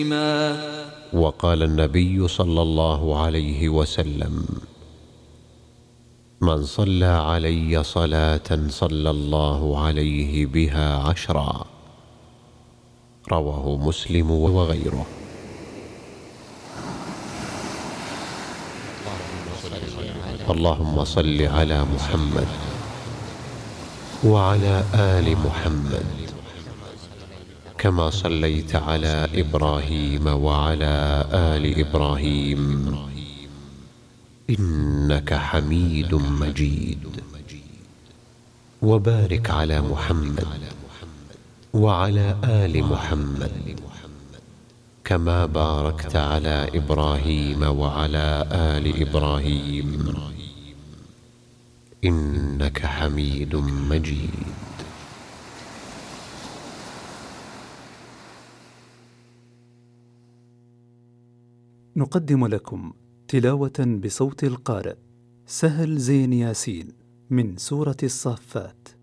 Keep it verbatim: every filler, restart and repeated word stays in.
وقال النبي صلى الله عليه وسلم: من صلى علي صلاة صلى الله عليه بها عشرا. رواه مسلم وغيره. اللهم صل على محمد وعلى آل محمد كما صليت على إبراهيم وعلى آل إبراهيم إنك حميد مجيد. وبارك على محمد وعلى آل محمد كما باركت على إبراهيم وعلى آل إبراهيم إنك حميد مجيد. نقدم لكم تلاوة بصوت القارئ سهل زين ياسين من سورة الصافات.